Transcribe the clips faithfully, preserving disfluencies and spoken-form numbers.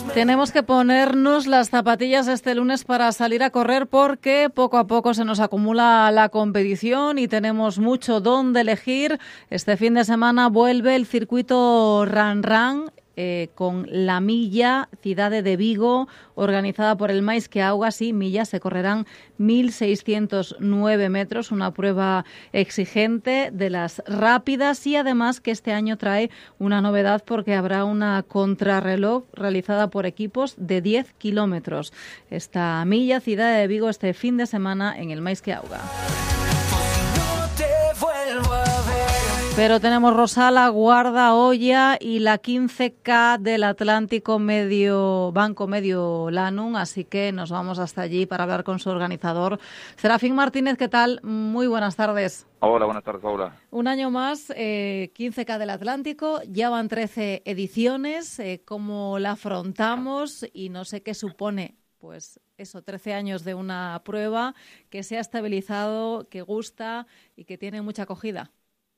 Tenemos que ponernos las zapatillas este lunes para salir a correr porque poco a poco se nos acumula la competición y tenemos mucho donde elegir. Este fin de semana vuelve el circuito Ran Ran eh, con la milla Cidade de Vigo, organizada por el Mais que Auga. Sí, millas, se correrán mil seiscientos nueve metros, una prueba exigente, de las rápidas, y además que este año trae una novedad porque habrá una contrarreloj realizada por equipos de diez kilómetros. Esta milla Cidade de Vigo este fin de semana en el Mais que Auga. Pero tenemos Rosala, Guarda, Oia y la quince K del Atlántico Medio Banco Medio Lanum, así que nos vamos hasta allí para hablar con su organizador. Serafín Martínez, ¿qué tal? Muy buenas tardes. Hola, buenas tardes, Paula. Un año más, eh, quince K del Atlántico, ya van trece ediciones. Eh, ¿Cómo la afrontamos? Y no sé qué supone, pues eso, trece años de una prueba que se ha estabilizado, que gusta y que tiene mucha acogida.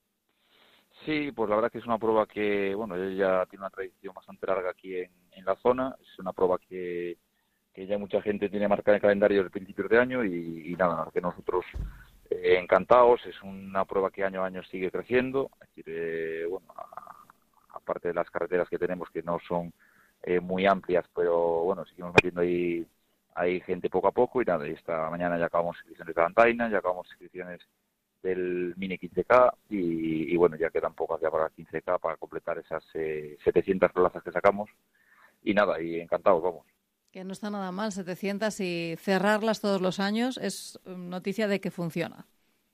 Sí, pues la verdad que es una prueba que, bueno, ya tiene una tradición bastante larga aquí en, en la zona. Es una prueba que, que ya mucha gente tiene marcada en el calendario desde principios de año y, y nada, que nosotros eh, encantados. Es una prueba que año a año sigue creciendo. Es decir, eh, bueno, a, aparte de las carreteras que tenemos que no son eh, muy amplias, pero bueno, seguimos metiendo ahí, ahí gente poco a poco y nada, y esta mañana ya acabamos inscripciones de Antaina, ya acabamos inscripciones del mini quince K y, y bueno, ya quedan pocas ya para quince K para completar esas eh, setecientas plazas que sacamos y nada, y encantados, vamos. Que no está nada mal, setecientas, y cerrarlas todos los años es noticia de que funciona.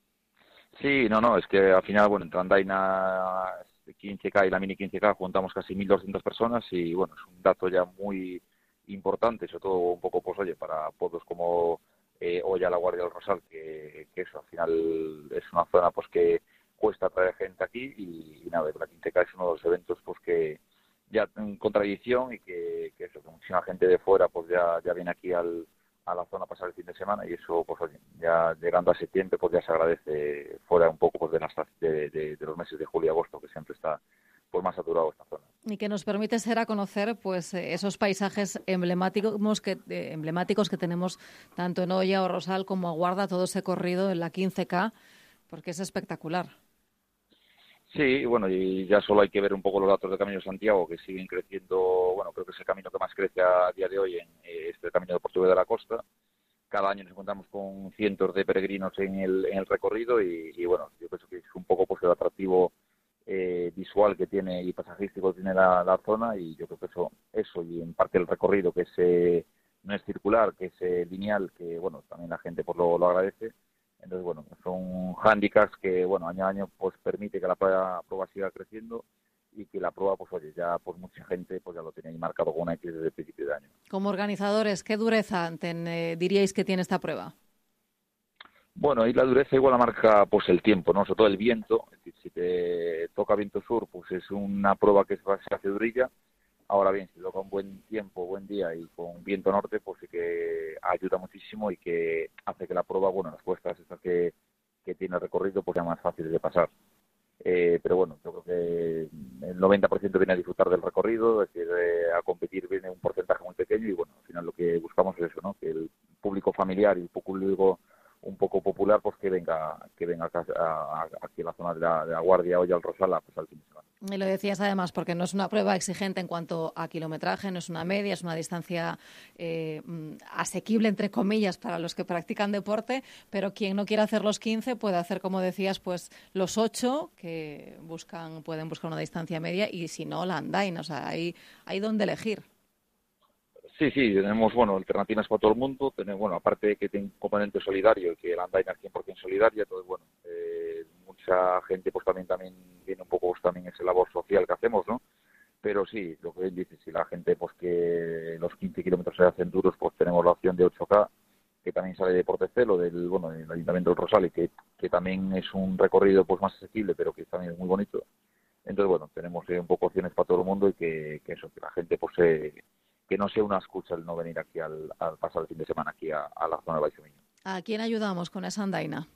Sí, no, no, es que al final, bueno, entre Andaina quince K y la mini quince K juntamos casi mil doscientas personas y bueno, es un dato ya muy importante, sobre todo un poco, pues oye, para pueblos como Eh, Oia, La Guardia del Rosal, que, que eso al final es una zona pues que cuesta traer gente aquí y, y nada, la quince K es uno de los eventos pues que ya con tradición y que, que eso, que muchísima gente de fuera pues ya, ya viene aquí al, a la zona a pasar el fin de semana y eso pues oye, ya llegando a septiembre pues ya se agradece fuera un poco pues de, las, de, de, de los meses de julio y agosto que siempre está pues más saturado esta zona. Y que nos permite ser a conocer pues esos paisajes emblemáticos que eh, emblemáticos que tenemos tanto en Oia o Rosal como a Guarda, todo ese corrido en la quince K, porque es espectacular. Sí, bueno, y ya solo hay que ver un poco los datos del Camino de Santiago, que siguen creciendo. Bueno, creo que es el camino que más crece a día de hoy en eh, este Camino de Portugal de la Costa. Cada año nos encontramos con cientos de peregrinos en el, en el recorrido y, y bueno, yo pienso que es un poco pues el atractivo Eh, visual que tiene y pasajístico que tiene la, la zona y yo creo que eso eso y en parte el recorrido que es eh, no es circular, que es eh, lineal, que bueno, también la gente pues lo, lo agradece. Entonces bueno, son hándicaps que bueno, año a año pues permite que la prueba, prueba siga creciendo y que la prueba pues oye, ya pues mucha gente pues ya lo tenía ahí marcado con una X desde el principio de año. Como organizadores, ¿qué dureza ten, eh, diríais que tiene esta prueba? Bueno, ahí la dureza igual la marca pues el tiempo, ¿no? Sobre todo el viento. Es decir, si te toca viento sur, pues es una prueba que se hace durilla. Ahora bien, si toca un buen tiempo, buen día y con viento norte, pues sí que ayuda muchísimo y que hace que la prueba, bueno, las cuestas estas que, que tiene el recorrido, pues sea más fácil de pasar. Eh, pero bueno, yo creo que el noventa por ciento viene a disfrutar del recorrido, es decir, eh, a competir viene un porcentaje muy pequeño y bueno, al final lo que buscamos es eso, ¿no? Que el público familiar y el público un poco popular pues que venga que venga acá, a, a, aquí a la zona de la, de la Guardia Oia al Rosal pues al fin de semana. Y lo decías además porque no es una prueba exigente en cuanto a kilometraje, no es una media, es una distancia eh, asequible entre comillas para los que practican deporte, pero quien no quiera hacer los quince puede hacer, como decías, pues los ocho que buscan pueden buscar una distancia media y si no la Andaina, o sea, hay hay donde elegir. Sí, sí, tenemos, bueno, alternativas para todo el mundo. Tenemos, bueno, aparte de que tiene un componente solidario y que la Andaina es cien por ciento solidaria, entonces, bueno, eh, mucha gente pues también también viene un poco pues, también esa labor social que hacemos, ¿no? Pero sí, lo que él dice, si la gente pues que los quince kilómetros se hacen duros, pues tenemos la opción de ocho K, que también sale de Portecelo, del, bueno, del Ayuntamiento del Rosal, y que, que también es un recorrido pues más asequible, pero que también es muy bonito. Entonces, bueno, tenemos eh, un poco opciones para todo el mundo y que, que eso, que la gente pues se... Eh, que no sea una excusa el no venir aquí al, al pasar el fin de semana aquí a, a la zona de Baixo Miño. ¿A quién ayudamos con esa Andaina?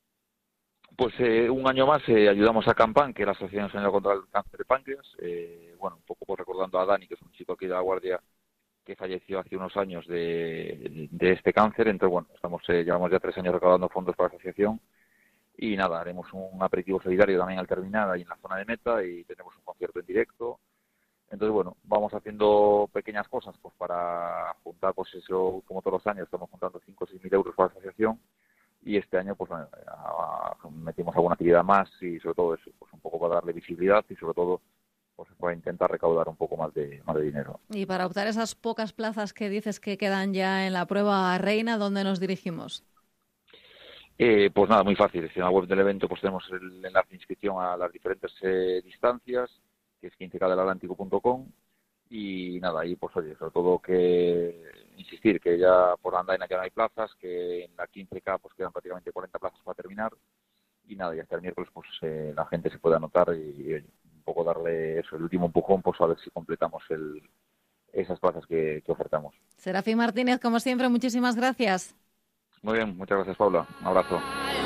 Pues eh, un año más eh, ayudamos a Campan, que es la Asociación Española contra el Cáncer de Páncreas. Eh, bueno, un poco pues, recordando a Dani, que es un chico aquí de La Guardia, que falleció hace unos años de, de este cáncer. Entonces, bueno, estamos eh, llevamos ya tres años recaudando fondos para la asociación y nada, haremos un aperitivo solidario también al terminar ahí en la zona de meta y tenemos un concierto en directo. Entonces, bueno, vamos haciendo pequeñas cosas pues para juntar, pues eso, como todos los años, estamos juntando cinco o seis mil euros para la asociación y este año pues bueno, a, a, metimos alguna actividad más y sobre todo eso, pues un poco para darle visibilidad y sobre todo pues para intentar recaudar un poco más de más de dinero. Y para optar esas pocas plazas que dices que quedan ya en la prueba reina, ¿dónde nos dirigimos? Eh, pues nada, muy fácil. En la web del evento pues tenemos el enlace de inscripción a las diferentes eh, distancias, que es quince k del atlántico punto com, y nada, ahí pues oye, sobre todo que insistir que ya por la andaina ya no hay plazas, que en la quince k pues quedan prácticamente cuarenta plazas para terminar, y nada, y hasta el miércoles pues eh, la gente se puede anotar y, y oye, un poco darle eso, el último empujón, pues a ver si completamos el, esas plazas que, que ofertamos. Serafín Martínez, como siempre, muchísimas gracias. Muy bien, muchas gracias, Paula. Un abrazo.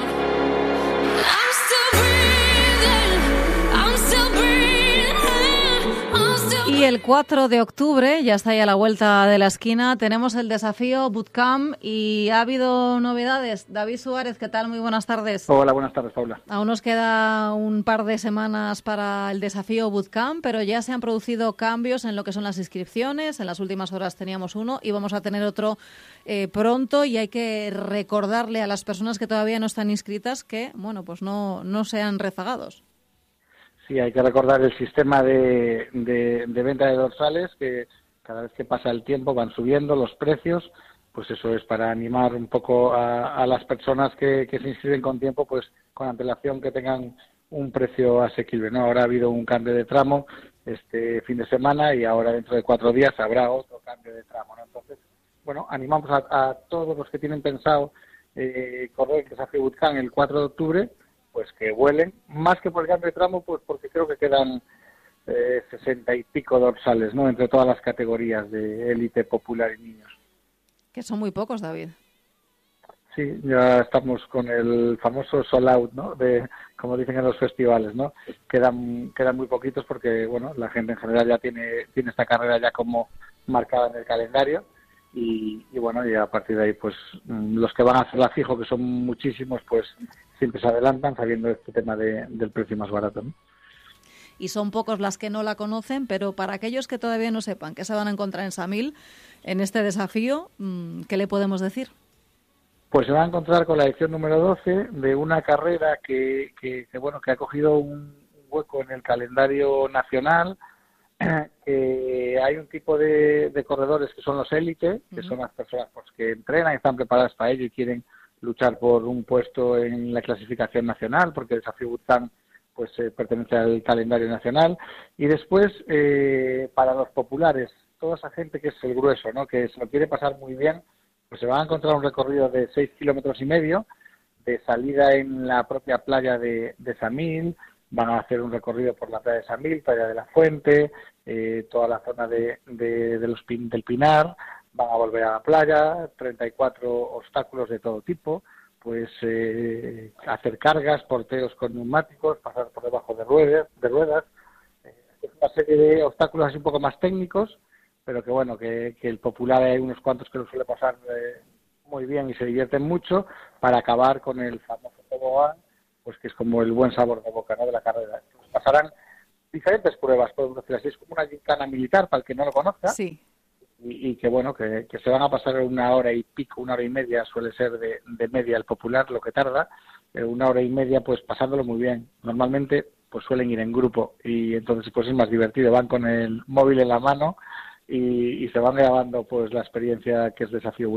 Y el cuatro de octubre, ya está ahí a la vuelta de la esquina, tenemos el desafío Bootcamp y ha habido novedades. David Suárez, ¿qué tal? Muy buenas tardes. Hola, buenas tardes, Paula. Aún nos queda un par de semanas para el desafío Bootcamp, pero ya se han producido cambios en lo que son las inscripciones. En las últimas horas teníamos uno y vamos a tener otro eh, pronto, y hay que recordarle a las personas que todavía no están inscritas que, bueno, pues no, no sean rezagados. Sí, hay que recordar el sistema de, de, de venta de dorsales, que cada vez que pasa el tiempo van subiendo los precios. Pues eso es para animar un poco a, a las personas que, que se inscriben con tiempo, pues con antelación, que tengan un precio asequible, ¿no? Ahora ha habido un cambio de tramo este fin de semana y ahora dentro de cuatro días habrá otro cambio de tramo, ¿no? Entonces, bueno, animamos a, a todos los que tienen pensado eh, correr el desafío Bootcamp el cuatro de octubre, pues que vuelen, más que por el cambio de tramo, pues porque creo que quedan eh, sesenta y pico dorsales, ¿no? Entre todas las categorías de élite, popular y niños. Que son muy pocos, David. Sí, ya estamos con el famoso sold out, ¿no? De, como dicen en los festivales, ¿no? Quedan quedan muy poquitos porque, bueno, la gente en general ya tiene tiene esta carrera ya como marcada en el calendario. Y, y bueno, y a partir de ahí, pues los que van a hacerla fijo, que son muchísimos, pues siempre se adelantan sabiendo este tema de, del precio más barato, ¿no? Y son pocos las que no la conocen, pero para aquellos que todavía no sepan qué se van a encontrar en Samil, en este desafío, ¿qué le podemos decir? Pues se va a encontrar con la edición número doce de una carrera que, que, que bueno, que ha cogido un hueco en el calendario nacional. Que hay un tipo de, de corredores que son los élite, que uh-huh. son las personas pues, que entrenan y están preparadas para ello y quieren luchar por un puesto en la clasificación nacional, porque el desafío Bootcamp pues eh, pertenece al calendario nacional. Y después, eh, para los populares, toda esa gente que es el grueso, ¿no? Que se lo quiere pasar muy bien, pues se van a encontrar un recorrido de seis kilómetros y medio, de salida en la propia playa de, de Samil. Van a hacer un recorrido por la playa de Samil, playa de la Fuente, eh, toda la zona de, de, de los pin, del Pinar. Van a volver a la playa, treinta y cuatro obstáculos de todo tipo, pues eh, hacer cargas, porteos con neumáticos, pasar por debajo de ruedas. De ruedas. Eh, es una serie de obstáculos así un poco más técnicos, pero que bueno, que, que el popular hay unos cuantos que lo suele pasar eh, muy bien y se divierten mucho, para acabar con el famoso tobogán, pues que es como el buen sabor de boca, ¿no? De la carrera. Pues pasarán diferentes pruebas, podemos decir así, es como una gincana militar para el que no lo conozca. Sí. Y, y que bueno, que, que se van a pasar una hora y pico, una hora y media, suele ser de, de media el popular, lo que tarda, eh, una hora y media pues pasándolo muy bien. Normalmente pues suelen ir en grupo y entonces pues es más divertido, van con el móvil en la mano y, y se van grabando pues la experiencia que es desafío.